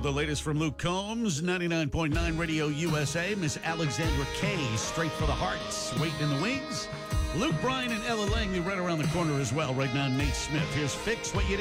the latest from Luke Combs, 99.9 Radio USA. Miss Alexandra Kay, straight for the hearts, waiting in the wings. Luke Bryan and Ella Langley right around the corner as well. Right now, Nate Smith. Here's Fix What You Did.